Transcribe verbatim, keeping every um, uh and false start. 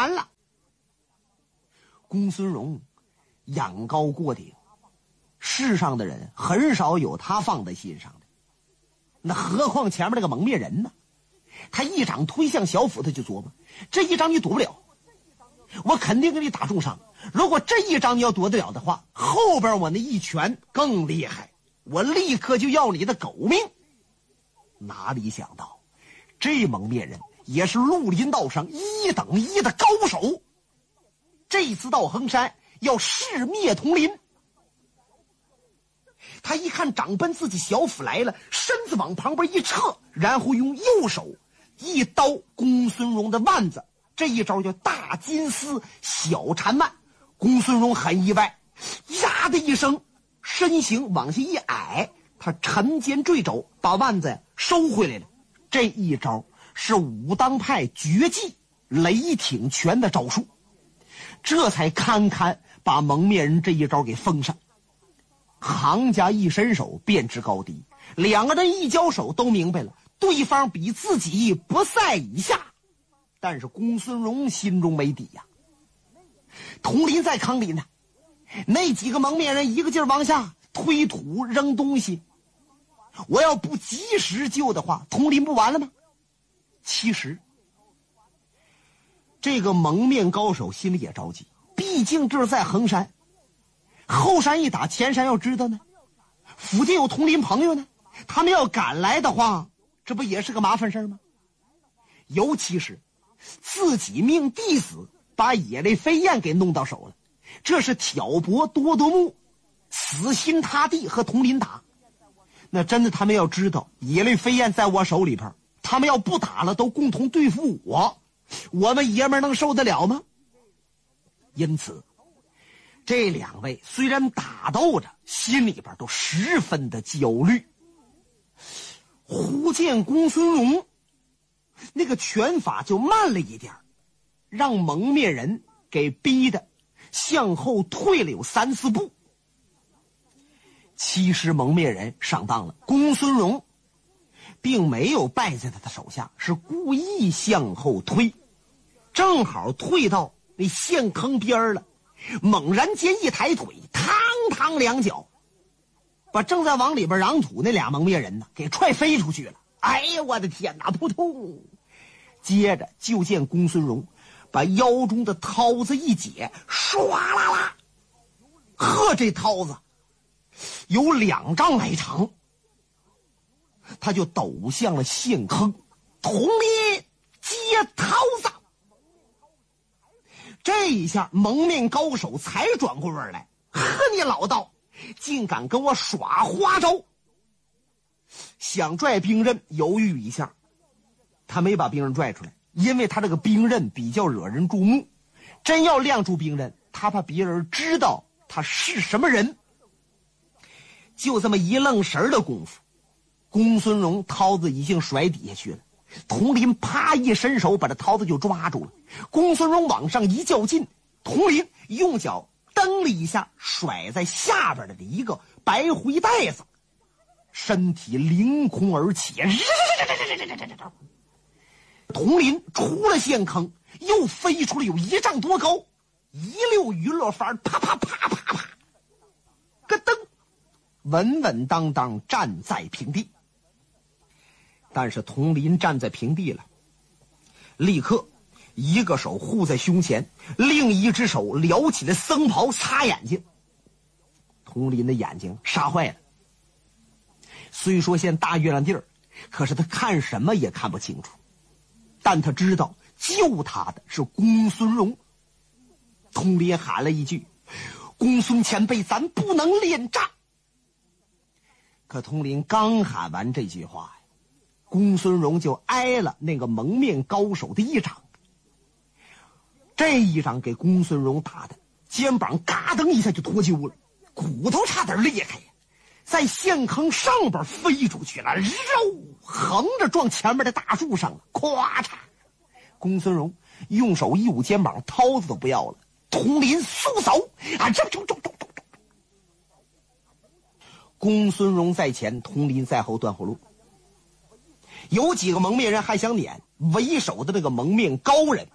完了。公孙荣眼高过顶，世上的人很少有他放在心上的，那何况前面这个蒙面人呢？他一掌推向小斧，他就琢磨，这一掌你躲不了，我肯定给你打重伤。如果这一掌你要躲得了的话，后边我那一拳更厉害，我立刻就要你的狗命。哪里想到这蒙面人也是绿林道上一等一的高手，这次到衡山要噬灭佟林。他一看长奔自己小斧来了，身子往旁边一撤，然后用右手一刀公孙荣的腕子，这一招叫大金丝小缠腕。公孙荣很意外，呀的一声，身形往下一矮，他沉肩坠肘，把腕子收回来了。这一招是武当派绝技雷挺拳的招数，这才堪堪把蒙面人这一招给封上。行家一伸手便知高低，两个人一交手都明白了对方比自己不在以下，但是公孙荣心中没底呀。佟林在坑里呢，那几个蒙面人一个劲儿往下推土扔东西，我要不及时救的话，佟林不完了吗？其实这个蒙面高手心里也着急，毕竟这是在衡山，后山一打，前山要知道呢，附近有佟林朋友呢，他们要赶来的话，这不也是个麻烦事吗？尤其是自己命弟子把野类飞燕给弄到手了，这是挑拨多多木，死心塌地和佟林打。那真的他们要知道野类飞燕在我手里边，他们要不打了都共同对付我，我们爷们能受得了吗？因此这两位虽然打斗着，心里边都十分的焦虑。忽见公孙荣那个拳法就慢了一点，让蒙面人给逼得向后退了有三四步。其实蒙面人上当了，公孙荣并没有败在他的手下，是故意向后推，正好退到那陷坑边了，猛然间一抬腿，嘡嘡两脚把正在往里边嚷土那俩蒙面人呢给踹飞出去了。哎呀，我的天哪，扑通！接着就见公孙荣把腰中的绦子一解，唰啦啦，呵，这绦子有两丈来长，他就抖向了陷坑。佟林接绦子，这一下蒙面高手才转过味儿来，呵，你老道竟敢跟我耍花招！想拽兵刃，犹豫一下，他没把兵刃拽出来，因为他这个兵刃比较惹人注目，真要亮出兵刃，他怕别人知道他是什么人。就这么一愣神的功夫，公孙荣绦子已经甩底下去了，佟林啪一伸手把这绦子就抓住了，公孙荣往上一较劲，佟林用脚蹬了一下，甩在下边的一个白灰袋子，身体凌空而起，佟林出了陷坑，又飞出了有一丈多高，一溜云落幡，啪啪啪啪啪，咯噔，稳稳当当站在平地。但是佟林站在平地了，立刻一个手护在胸前，另一只手撩起了僧袍擦眼睛。佟林的眼睛杀坏了，虽说现大月亮地儿，可是他看什么也看不清楚，但他知道救他的是公孙荣。佟林喊了一句：“公孙前辈，咱不能恋战。”可佟林刚喊完这句话，公孙荣就挨了那个蒙面高手的一掌。这一掌给公孙荣打的肩膀嘎噔一下就脱臼了，骨头差点裂开呀，在陷坑上边飞出去了，肉横着撞前面的大树上了，咵嚓！公孙荣用手一捂肩膀，绦子都不要了。佟林速走啊！这这这这这！公孙荣在前，佟林在后断后路。有几个蒙面人还想撵，为首的那个蒙面高人